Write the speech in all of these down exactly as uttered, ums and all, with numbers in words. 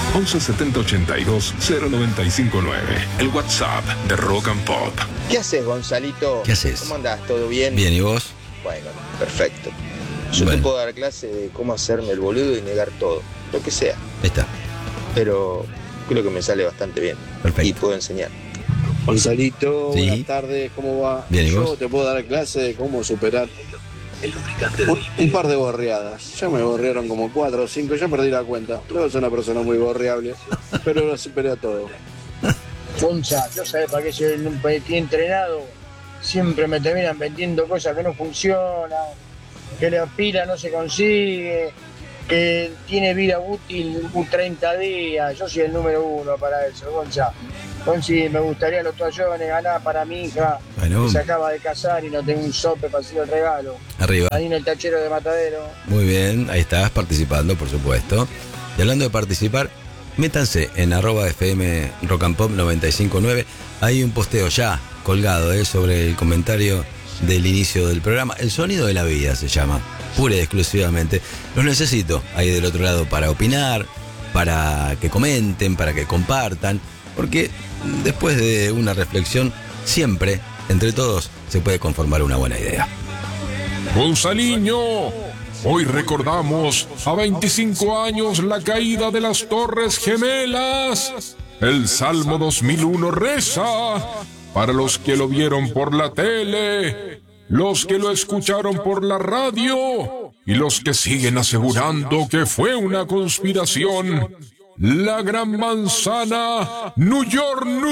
once setenta ochenta y dos cero noventa y cinco nueve. El WhatsApp de Rock and Pop. ¿Qué haces, Gonzalito? ¿Qué haces? ¿Cómo andás? ¿Todo bien? Bien, ¿y vos? Bueno, perfecto. Yo Bueno. te puedo dar clase de cómo hacerme el boludo y negar todo, lo que sea. Ahí está. Pero creo que me sale bastante bien. Perfecto. Y puedo enseñar. Gonzalito, Sí. buenas tardes, ¿cómo va? Bien, ¿y Yo vos? te puedo dar clase de cómo superar un, un par de borreadas. Ya me borrearon como cuatro o cinco, ya perdí la cuenta. Luego soy una persona muy borreable, pero lo superé a todo. Gonza, yo sabés para qué soy un estoy entrenado. Siempre me terminan vendiendo cosas que no funcionan, que la pila no se consigue, que tiene vida útil treinta días. Yo soy el número uno para eso, Gonza. Gonzi, me gustaría los toallones, ganar para mi hija, Bueno. que se acaba de casar y no tengo un sope para hacer el regalo. Arriba. Ahí en el tachero de Matadero. Muy bien, ahí estás participando, por supuesto. Y hablando de participar, métanse en arroba F M Rock and Pop noventa y cinco nueve. Hay un posteo ya colgado eh, sobre el comentario del inicio del programa. El sonido de la vida se llama, pura y exclusivamente. Los necesito ahí del otro lado para opinar, para que comenten, para que compartan, porque después de una reflexión, siempre, entre todos, se puede conformar una buena idea. Gonzaliño, hoy recordamos a veinticinco años la caída de las Torres Gemelas. El Salmo dos mil uno reza: para los que lo vieron por la tele, los que lo escucharon por la radio y los que siguen asegurando que fue una conspiración. La Gran Manzana, New York, New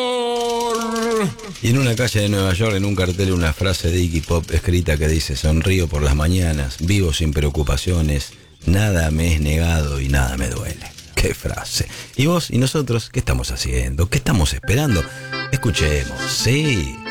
York. Y en una calle de Nueva York, en un cartel, una frase de Iggy Pop escrita que dice: sonrío por las mañanas, vivo sin preocupaciones, nada me es negado y nada me duele. ¡Qué frase! ¿Y vos y nosotros qué estamos haciendo? ¿Qué estamos esperando? Escuchemos, sí.